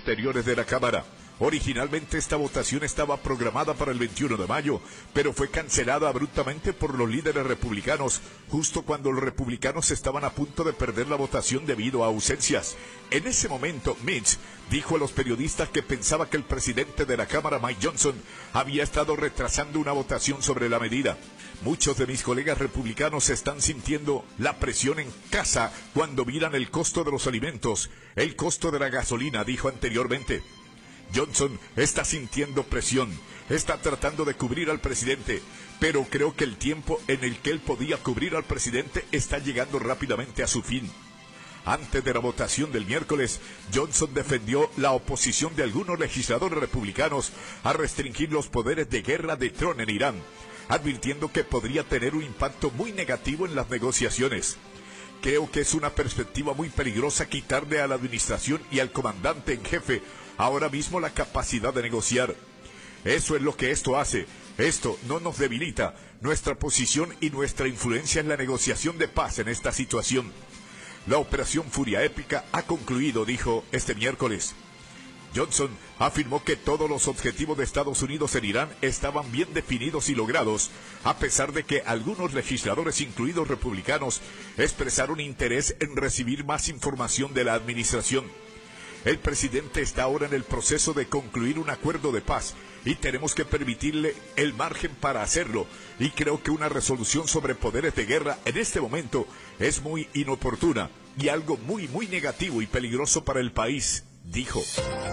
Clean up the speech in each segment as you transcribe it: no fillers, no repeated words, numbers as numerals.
Exteriores de la Cámara. Originalmente esta votación estaba programada para el 21 de mayo, pero fue cancelada abruptamente por los líderes republicanos, justo cuando los republicanos estaban a punto de perder la votación debido a ausencias. En ese momento, Mitch dijo a los periodistas que pensaba que el presidente de la Cámara, Mike Johnson, había estado retrasando una votación sobre la medida. Muchos de mis colegas republicanos están sintiendo la presión en casa cuando miran el costo de los alimentos, el costo de la gasolina, dijo anteriormente. Johnson está sintiendo presión, está tratando de cubrir al presidente, pero creo que el tiempo en el que él podía cubrir al presidente está llegando rápidamente a su fin. Antes de la votación del miércoles, Johnson defendió la oposición de algunos legisladores republicanos a restringir los poderes de guerra de Trump en Irán, advirtiendo que podría tener un impacto muy negativo en las negociaciones. Creo que es una perspectiva muy peligrosa quitarle a la administración y al comandante en jefe ahora mismo la capacidad de negociar. Eso es lo que esto hace. Esto no nos debilita nuestra posición y nuestra influencia en la negociación de paz en esta situación. La operación Furia Épica ha concluido, dijo este miércoles. Johnson afirmó que todos los objetivos de Estados Unidos en Irán estaban bien definidos y logrados, a pesar de que algunos legisladores, incluidos republicanos, expresaron interés en recibir más información de la administración. El presidente está ahora en el proceso de concluir un acuerdo de paz y tenemos que permitirle el margen para hacerlo, y creo que una resolución sobre poderes de guerra en este momento es muy inoportuna y algo muy negativo y peligroso para el país, dijo.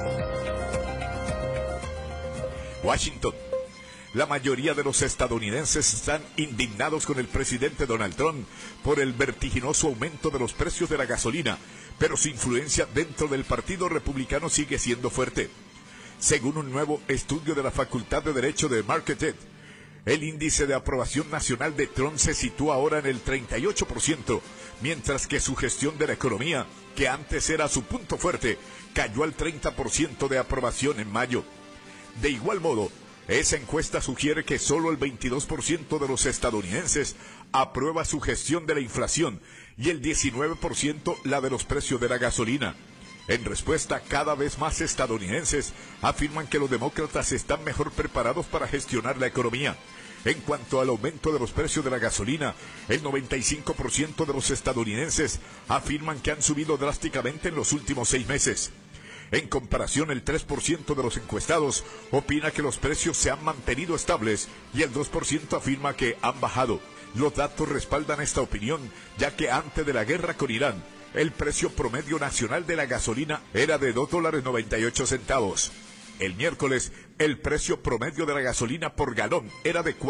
Washington. La mayoría de los estadounidenses están indignados con el presidente Donald Trump por el vertiginoso aumento de los precios de la gasolina, pero su influencia dentro del Partido Republicano sigue siendo fuerte. Según un nuevo estudio de la Facultad de Derecho de Marquette, el índice de aprobación nacional de Trump se sitúa ahora en el 38%, mientras que su gestión de la economía, que antes era su punto fuerte, cayó al 30% de aprobación en mayo. De igual modo, esa encuesta sugiere que solo el 22% de los estadounidenses aprueba su gestión de la inflación y el 19% la de los precios de la gasolina. En respuesta, cada vez más estadounidenses afirman que los demócratas están mejor preparados para gestionar la economía. En cuanto al aumento de los precios de la gasolina, el 95% de los estadounidenses afirman que han subido drásticamente en los últimos 6 meses. En comparación, el 3% de los encuestados opina que los precios se han mantenido estables y el 2% afirma que han bajado. Los datos respaldan esta opinión, ya que antes de la guerra con Irán, el precio promedio nacional de la gasolina era de $2.98. El miércoles, el precio promedio de la gasolina por galón era de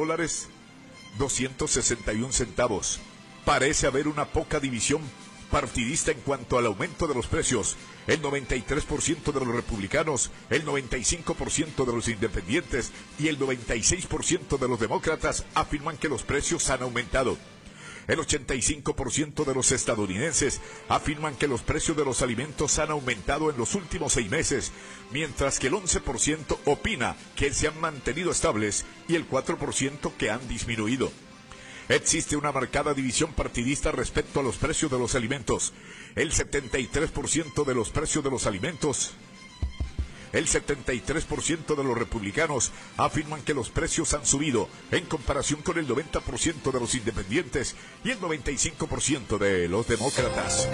$4.261. Parece haber una poca división partidista en cuanto al aumento de los precios. El 93% de los republicanos, el 95% de los independientes y el 96% de los demócratas afirman que los precios han aumentado. El 85% de los estadounidenses afirman que los precios de los alimentos han aumentado en los últimos 6 meses, mientras que el 11% opina que se han mantenido estables y el 4% que han disminuido. Existe una marcada división partidista respecto a los precios de los alimentos. El 73% de los precios de los alimentos, el 73% de los republicanos afirman que los precios han subido en comparación con el 90% de los independientes y el 95% de los demócratas.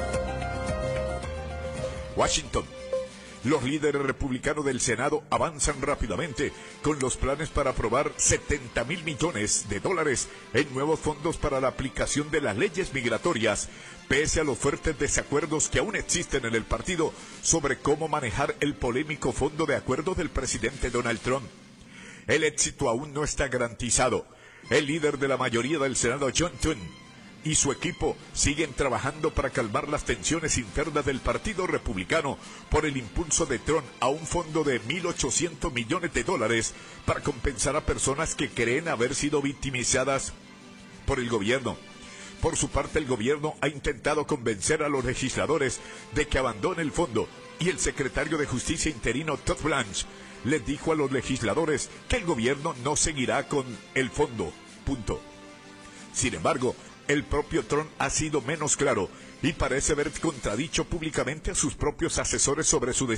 Washington. Los líderes republicanos del Senado avanzan rápidamente con los planes para aprobar $70,000 millones en nuevos fondos para la aplicación de las leyes migratorias, pese a los fuertes desacuerdos que aún existen en el partido sobre cómo manejar el polémico fondo de acuerdo del presidente Donald Trump. El éxito aún no está garantizado. El líder de la mayoría del Senado, John Thune, y su equipo siguen trabajando para calmar las tensiones internas del Partido Republicano por el impulso de Trump a un fondo de $1.800 millones para compensar a personas que creen haber sido victimizadas por el gobierno. Por su parte, el gobierno ha intentado convencer a los legisladores de que abandonen el fondo, y el secretario de Justicia interino Todd Blanche les dijo a los legisladores que el gobierno no seguirá con el fondo. Punto. Sin embargo, el propio Trump ha sido menos claro y parece haber contradicho públicamente a sus propios asesores sobre su decisión.